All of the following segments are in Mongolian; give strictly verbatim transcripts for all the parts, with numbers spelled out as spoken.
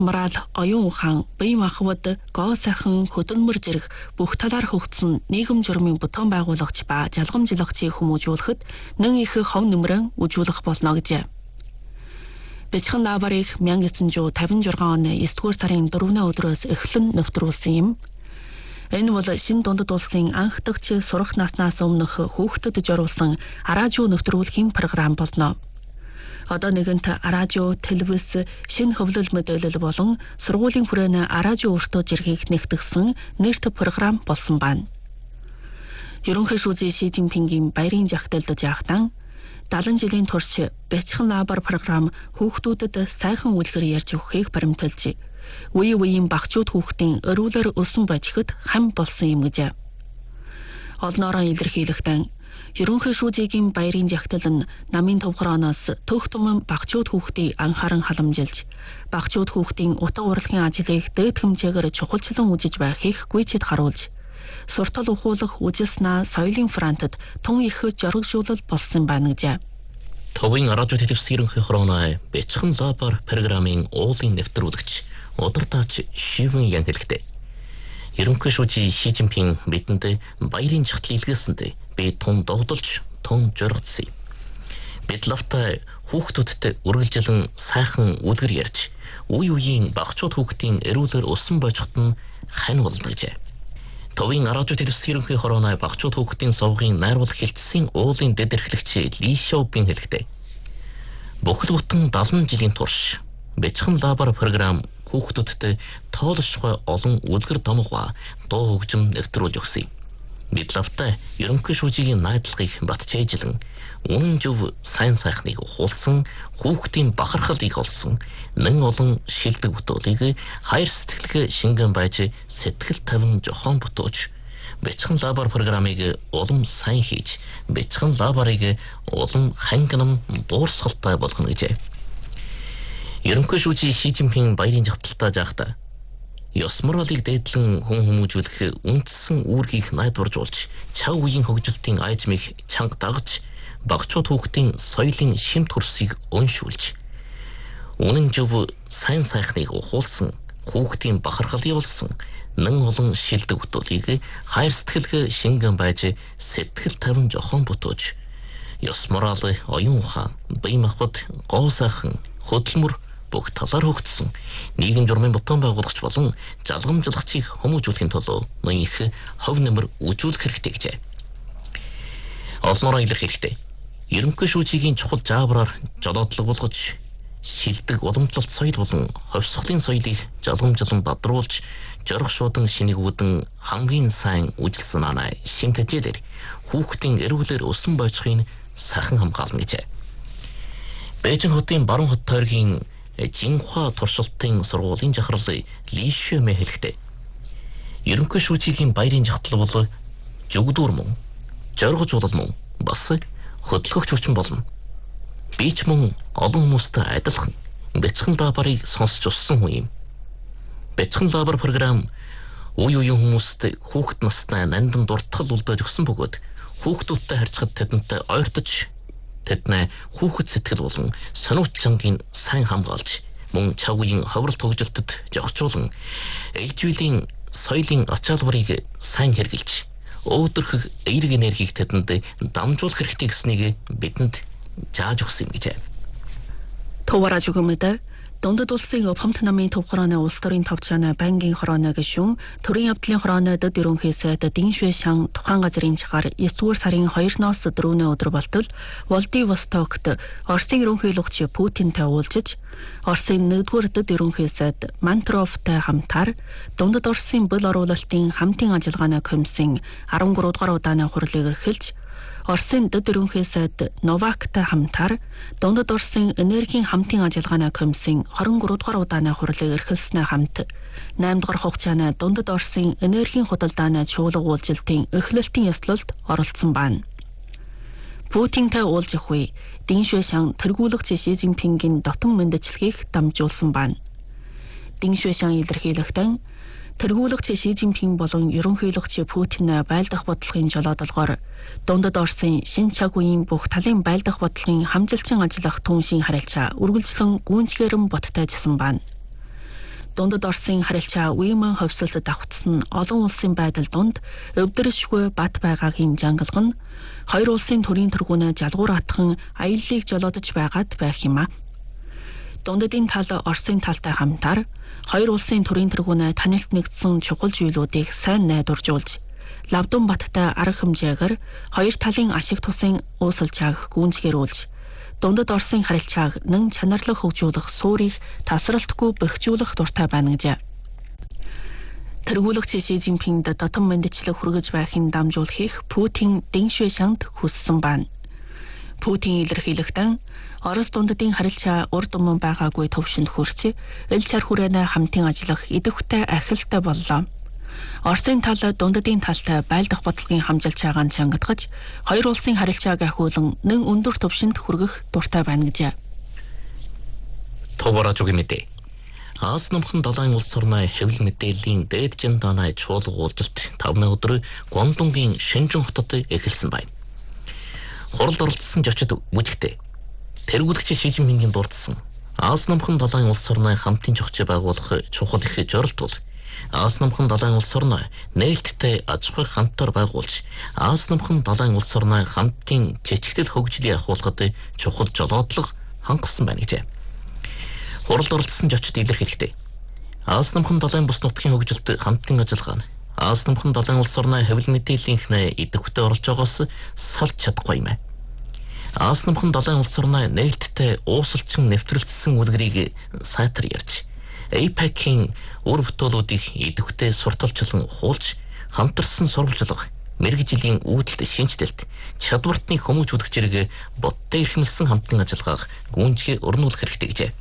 Марал оюун ухаан, бие махбод гоо сайхан хөдөлмөр зэрэг бүх талаар хөгжсөн нийгэм журмын бүтээн байгуулагч ба жалгамжлагчийг хүмүүжүүлэхэд нэн их хов нэмрэн үжүүлэх болно гэжээ. Бяцхан лабарыг мянга эцэн зуун тавин жургаан оны есдүгээр сарын дөрөвний өдрөөс эхлэн нэвтрүүлсэн юм. Энэ бол шинэ дундад улсын анх дахь сурах наснаас өмнөх хүүхдэд зориулсан радио нэвтрүүлгийн програм болно. Одоо нэгэнт радио, телевиз, шинэ хөвлөл мэдээлэл болон сургуулийн хүрээний радио өртөө зэргийг нэгтгэсэн нэрт програм болсон байна. Ерөнхий шүүжийн Ши Жинпингийн баярын жагталд яахтан дагалан жилийн турш Бяцхан лабар програм хүүхдүүдэд сайхан үлгэр ярьж өгөхийг баримталж, үе үеийн багчууд хүүхдийн өрүүлэр өсөн бажихад хам болсон юм гэжээ. Олноороо илэрхийлэхдээ ерөнхий шүүжийн баярын жагтал нь намын төвхрооноос төх туман багчууд хүүхдийг анхааран халамжилж, багчууд хүүхдийн утга урлагийн ажлыг дээд хэмжээгээр чухалчлан үзэж байхыг гүйцэд харуулж, суртал ухуулах үжилснаа соёлын фронтод тун их жоргожуулал болсон байна гэжээ. Төвийн радио телевизийн ерөнхий хорооны Бяцхан лабар програмын уулын нэвтрүүлэгч удирдаач Шивэн Ян хэлэхдээ ерөнхий шүүжийн Ши Жинпин бидэнд баярын жагтал илгээсэндээ би тун догдолж тун жоргодсон. Бид лавтай хүүхдүүдтэй үргэлжлэн сайхан үлгэр ярьж, үе үеийн багчууд хүүхдийн эрүүлэр усан божиход нь хань болно гэжээ. Төвийн радио телевизийн ерөнхий хорооны багчууд хүүхдийн совгийн найрвал хилцсэн уулын дэд эрхлэгч Ли Шоупин хэлэхдээ бүхэл бүтэн дагалан жилийн турш Бяцхан лабар програм хүүхдүүдтэй тоолшгүй олон үлгэр домог ба дуу хөгжим нэвтрүүлж өгсөн. Бид лавтай ерөнхий шүүжийн найдлагыг батчээжлэн үнэн зөв сайн сайхныг ухуулсан хүүхдийн бахархалыг олсон нэн олон шилдэг бүтээлийг хайр сэтгэлгээ шингэн байж сэтгэл тавин жохон бүтөөж Бяцхан лабар програмыг улам сайн хийж Бяцхан лабарыг улам хангинам дуурсгалтай болгоно гэжээ. Ерөнхий шүүжийн Ши Жинпин баярын жагталтаа жаахта ёс моралыг дээдлэн хүн хүмүүжүүлэх үндсэн үүргийг найдваржуулж, чав үеийн хөгжилтийн айжмыг чанга дагаж, багчууд хүүхдийн соёлын шимт хөрсийг өншүүлж, үнэн зөв сайн сайхныг ухуулсан, хүүхдийн бахархалыг олсон, нэн олон шилдэг бүтээлийг хайр сэтгэлгээ шингэн байж сэтгэл тавин жохон бүтөөж, ёс морал, оюун ухаан, бие махбод, гоо сайхан, хөдөлмөр бүх талаар хөгжсөн нийгэм журмын бүтээн байгуулагч болон жалгамжлагчийг хүмүүжүүлэхийн тулд нэн их хов нэмэр үжүүлэх хэрэгтэй гэжээ. Олноороо илэрхийлэхдээ ерөнхий шүүжийн чухал жаабраар жолоодлого болгож, шилдэг уламжлалт соёл болон ховсхлын соёлыг жалгамжлан бадруулж, жорох шуудан шинэгүүдэн хамгийн сайн үжилсэн анаа шимтжээлэр хүүхдийн эрүүлэр өсөн бойцохын сайхан хамгаална гэжээ. Бээжин хотын баруун хот тойргийн Жинхуа туршилтын сургуулийн захирал Ли Шүмэ хэлэхдээ ерөнхий шүүжийн баярын жагтал бол жүгдүүр мөн, жоргожуулал мөн, бас хөдөлгөгч хүчин болно. Би ч мөн олон хүмүүстэй адилхан Бяцхан лабарыг сонсч уссан хүн юм. Бяцхан лабар програм үе үеийн хүмүүст хүүхэд настай нандин дуртгал үлдээж өгсөн бөгөөд хүүхдүүдтэй харьцахад тэдэнтэй ойртож, тэдний хүүхэд сэтгэл болон сониуч чангийн сайн хамгаалж, мөн чав үеийн ховролт хөгжилтөд жогчуулан, ээлжилийн соёлын ачаалбарыг сайн хэрэгжилж, өөдрөх эерэг энергийг тэдэнд дамжуулах хэрэгтэй гэснийг бидэнд зааж өгсөн юм гэжээ. Товараж өгөмөдө дундад улсын Овхомт намын төвхрооны улс төрийн товчооны бангийн хорооны гишүүн төрийн явдлын хорооны дэд ерөнхий сайд Дин Шуэшан тухайн газрын чигаар есдүгээр сарын хоёрноос дөрөвний өдөр болтол Владивостокт Оросын ерөнхий лугч Путинтай уулзаж, Оросын нэгдүгээр дэд ерөнхий сайд Мантровтай хамтаар дундад Оросын бул оруулалтын хамтын ажиллагааны комиссийн арван гурав дугаар удааны хурлыг эрхэлж, Оросын дэд ерөнхий сайд Новактай хамтаар дундад Оросын энергийн хамтын ажиллагааны комиссийн хорин гурав дугаар удааны хурлыг эрхэлснээр хамт найман дугаар хугацааны дундад Оросын энергийн худалдааны чуулга уулзалтын эхлэлтийн ёслолд оролцсон байна. Путинтай уулзах үе Дин Шуэшан тэргүүлэгч Ши Жинпингийн дотн мэндчлэгийг дамжуулсан байна. Дин Шуэшан илэрхийлэхдээ тэргүүлэгч Ши Жинпин болон ерөнхийлөгч Путин байлдах бодлогын жолоодолгоор дундад Оросын шин цаг үеийн бүх талын байлдах бодлогын хамжилчин ажиллах түншийн харилцаа үргэлжлэн гүйцгээрэн боттойжсэн байна. Дундад Оросын харилцаа Уйман ховсолтод давхцсан олон улсын байдал дунд өвдөршгүй бат байгаагийн жангалга нь хоёр улсын төрийн тэргүүнээ жалгуур атхан аяллыг жолоодож байгаад байх юм а. Дундадын тал Оросын талтай хамтаар хоёр улсын төрийн тэргүүнээ танилт нэгдсэн чухал зүйлүүдийг сайн найдваржуулж, Лавдун баттай арга хэмжээгээр хоёр талын ашиг тусын уусалчааг гүнзгийрүүлж, Дундад Оросын харилцааг нэн чанарлах хөгжүүлэх суурийг тасралтгүй бэхжүүлэх дуртай байна гэжээ. Тэргүүлэгч Ши Жинпинд дотон мэдчлэг хүргэж байхын дамжуулахыг Путин Дэн Шуйшанд хүссэн байна. Путин илэрхийлэхдээ Орос дундадын харилцаа урд өмнө байгаагүй төвшөнд хүрч, ил чар хүрээнэ хамтын ажиллах идэвхтэй ахилтай боллоо. Оросын тал дундадын талтай байлдах бодлогын хамжилж байгааг чангадгаж, хоёр улсын харилцааг ахиулан нэн өндөр төвшөнд хүргэх дуртай байна гэжээ. Товара жугимэдэ. Аас намхан далайн улс орны хэвлэл мэдээллийн дээд жин данай чуулга уулзалт тавны өдөр Гуандунгийн Шэнжэн хотод эхэлсэн байна. Хуралд оролцсон зочид бүжигтэй. Тэргүүлэгч Ши Жинпингийн дурдсан Аас намхан далайн улс орны хамтын зохицоо байгуулах чухал их зорилт бол Аас намхан далайн улс орны нээлттэй аж ахуй хамтаар байгуулж, Аас намхан далайн улс орны хамтын чичгтэл хөгжлийг ахуулахад чухал жолоодлого хангасан байна гэжээ. Хуралд оролцсон зочид илэрхийлэхдээ Аас намхан далайн бус нутгийн хөгжилд хамтын ажиллагаа нь Аас намхан далайн улс орны хэвлэл мэдээллийнхнээ идэвхтэй орж байгаас салж чадахгүй юм. Аас намхан далайн улс орны нээлттэй уусалчин нэвтрэлцсэн үлгэрийг сайтар ярьж, эй пэк-ийн үр бүтээлүүдийг идэвхтэй сурталчлан хуулж, хамтарсан сурвалжлага, мэргэжлийн үүдэлт шинжилэлт, чадвартны хүмүүжүүлэх зэрэг бодтой эрхэмлсэн хамтын ажиллагааг гүнзгий өрнүүлэх хэрэгтэй гэжээ.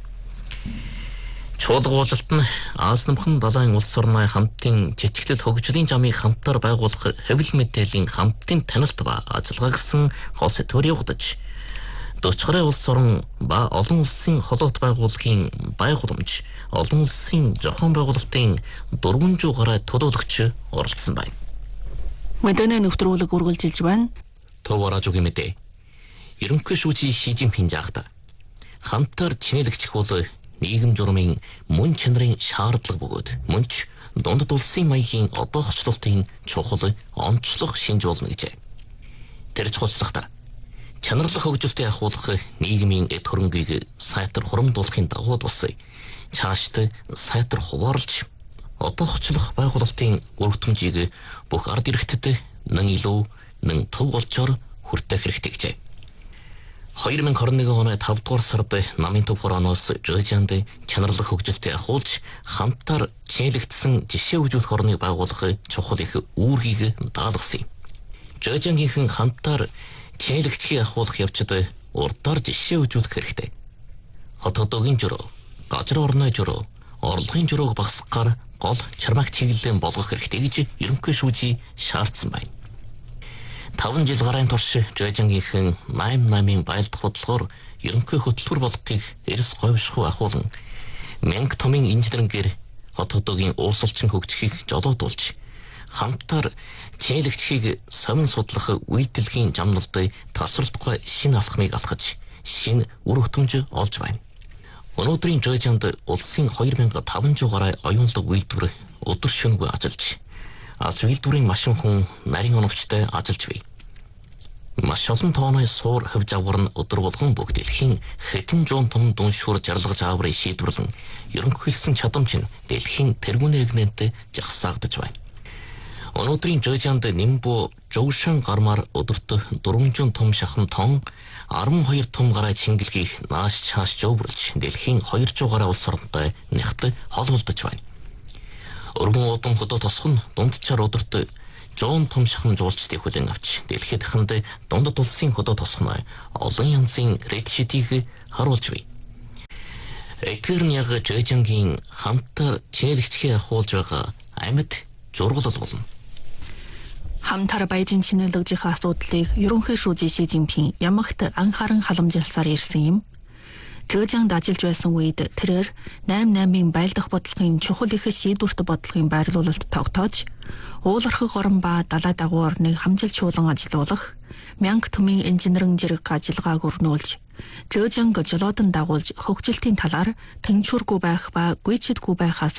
Чуулга уулзалт нь Аас намхан далайн улс орны хамтын чичгтэл хөгжлийн замыг хамтаар байгуулах хэвлэл мэдээллийн хамтын таналт ба ажиллагаа гэсэн гол сэдвээр явагдаж, Дочгорын улс орн ба олон улсын холбоот байгууллагын байгууламж, олон улсын зохион байгуулалтын дөрвөн зуун гаруй төлөөлөгч оролцсон байна. Мэдээний нэвтрүүлэг үргэлжилж байна. Товара жугимэдэ. Ерөнхий шүүжий Ши Жинпин жаахта хамтаар чинэлэгчих бол нийгэм журмын мөн чанарын шаардлага бөгөөд мөн ч дундад улсын маягийн одоохчлолтын чухал онцлог шинж болно гэжээ. Тэр чухалчлахта чанарлах хөгжилтийг ахуулах нийгмийн эд хөрөнгийг сайтар хурамдуулахын дагуу бас цаашд сайтар хуваарлж одоохчлох байгуулалтын өргөтгөмжийг бүх ард иргэдэд нэн илүү нэн төв голчоор хүртэх хэрэгтэй гэжээ. хоёр мянга хорин нэгэн оны тавд дугаар сард намын төв хорооноос Жожианд чанарлах хөгжилтийг ахуулж хамтаар чинэлэгдсэн жишээ үзүүлэх орныг байгуулах чухал их үүргийг даалгасан юм. Жожиангийнхэн хамтаар чинэлэгдэхийг ахуулах явцад урдаар жишээ үзүүлэх хэрэгтэй. Хот хотогийн журуу, газар орны журуу, орлогын журууг багасгахаар гол чармааг чиглэлэн болгох хэрэгтэй гэж ерөнхий шүүжий шаардсан байна. таван жил гарын турш Жожиангийнхэн найм наймын байлдах бодлогоор ерөнхий хөтөлбөр болгохыг эрс говьшгүй ахуулан мянга томын инженерингээр хот хотогийн уусалчин хөгжихийг жолоодуулж, хамтаар чинэлэгдэхийг совин судлах үйлдэлгийн жамналд тасралтгүй шинэ алхмыг алхаж, шинэ үр хөтөмж олж байна. Өнөөдрийн Жожианд улсын хоёр мянга таван зуун гаруй оюунлаг үйлдвэр өдөр шөнөгүй ажиллаж, аз үйлдвэрийн машин хүн нарийн оновчтой ажиллаж бий. Маш олон тооны суур хөвж авар нь өдөр болгон бүх дэлхийн хэдэн зуун том дүн шүр жаргалгаж аврыг шийдвэрлэн ерөнхийлсөн чадамж нь дэлхийн тэргүүний эгнэнтэй жагсаагдаж байна. Өнөөдрийн Жожианд Нимбу Жоушин гармаар өдөрт дөрвөн зуун том шахам тон арван хоёр том гараа чингэлгийг нааш чааш жовборлж дэлхийн хоёр зуун гараа улс орнтой нэгт холболдож байна. Өргөн удам хөдөө тосхон дундчаар өдөрт зуун том шахам жуулчдыг хүлээн авч дэлхийд дахинд дундад улсын хөдөө тосгоно олон янзын редшитийг харуулж бий. Экерн яг Жожиангийн хамтаар чинэлэгдэхийг ахуулж байгаа амьд зургал болно. Хамтар баяжин чинэлэгдэх асуудлыг ерөнхий шүүжий Ши Жинпин ямагт анхааран халамжилсаар ирсэн юм. Жожианд ажиллаж байсан үед тэрээр найм наймын байлдах бодлогын чухал их шийдвэрт бодлогын байрлуулалт тогтоож, уулархаг орон ба далай дагуу орныг хамжилчуулан ажилуулах, мянга томын инженерийн зэрэг ажиллагааг өрнүүлж, Жожианг жолоодон дагуулж хөгжилтийн талаар тэнцвэргүй байх ба гүйцэдгүй байх